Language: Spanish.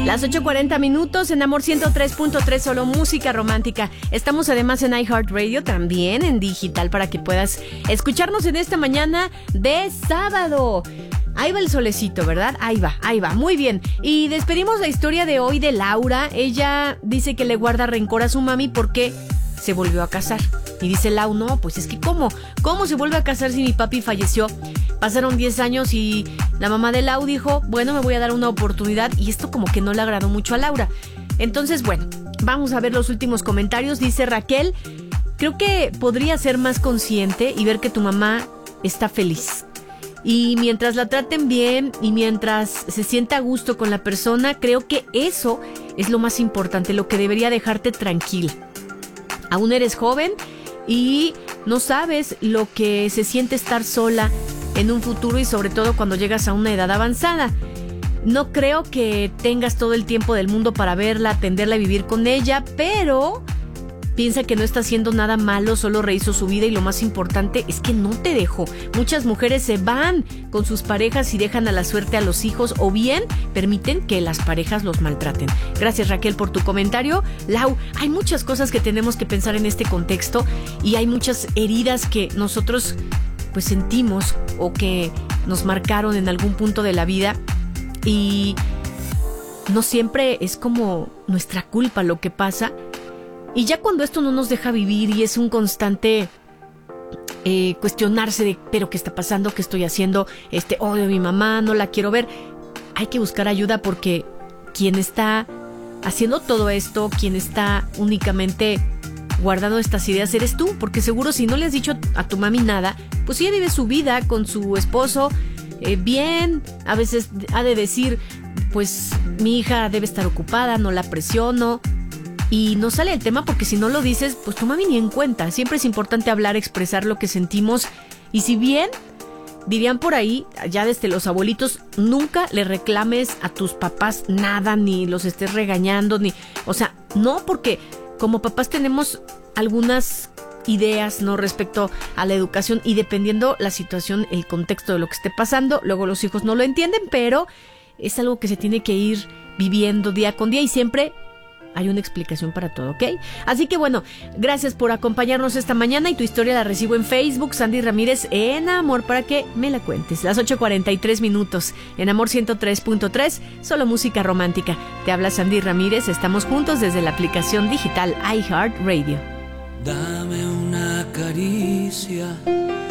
Las 8:40 en Amor 103.3, solo música romántica. Estamos además en iHeartRadio, también en digital, para que puedas escucharnos en esta mañana de sábado. Ahí va el solecito, ¿verdad? Ahí va, muy bien. Y despedimos la historia de hoy de Laura. Ella dice que le guarda rencor a su mami porque se volvió a casar. Y dice Lau, no, pues es que ¿cómo se vuelve a casar si mi papi falleció? Pasaron 10 años y la mamá de Lau dijo, bueno, me voy a dar una oportunidad, y esto como que no le agradó mucho a Laura. Entonces, bueno, vamos a ver los últimos comentarios. Dice Raquel, creo que podría ser más consciente y ver que tu mamá está feliz. Y mientras la traten bien y mientras se sienta a gusto con la persona, creo que eso es lo más importante, lo que debería dejarte tranquila. Aún eres joven y no sabes lo que se siente estar sola en un futuro, y sobre todo cuando llegas a una edad avanzada. No creo que tengas todo el tiempo del mundo para verla, atenderla y vivir con ella, pero piensa que no está haciendo nada malo, solo rehizo su vida, y lo más importante es que no te dejó. Muchas mujeres se van con sus parejas y dejan a la suerte a los hijos, o bien permiten que las parejas los maltraten. Gracias, Raquel, por tu comentario. Lau, hay muchas cosas que tenemos que pensar en este contexto, y hay muchas heridas que nosotros pues sentimos o que nos marcaron en algún punto de la vida, y no siempre es como nuestra culpa lo que pasa. Y ya cuando esto no nos deja vivir y es un constante cuestionarse de, pero ¿qué está pasando? ¿Qué estoy haciendo? Odio a mi mamá, no la quiero ver. Hay que buscar ayuda, porque quien está haciendo todo esto, quien está únicamente guardando estas ideas, eres tú. Porque seguro si no le has dicho a tu mami nada, pues ella vive su vida con su esposo, bien. A veces ha de decir, pues mi hija debe estar ocupada, no la presiono. Y no sale el tema, porque si no lo dices, pues tu mami ni en cuenta. Siempre es importante hablar, expresar lo que sentimos. Y si bien, dirían por ahí, ya desde los abuelitos, nunca le reclames a tus papás nada, ni los estés regañando, o sea, no, porque como papás tenemos algunas ideas, ¿no?, respecto a la educación, y dependiendo la situación, el contexto de lo que esté pasando, luego los hijos no lo entienden, pero es algo que se tiene que ir viviendo día con día, y siempre hay una explicación para todo, ¿ok? Así que bueno, gracias por acompañarnos esta mañana, y tu historia la recibo en Facebook, Sandy Ramírez en Amor, para que me la cuentes. Las 8:43 en Amor 103.3, solo música romántica. Te habla Sandy Ramírez, estamos juntos desde la aplicación digital iHeartRadio. Dame una caricia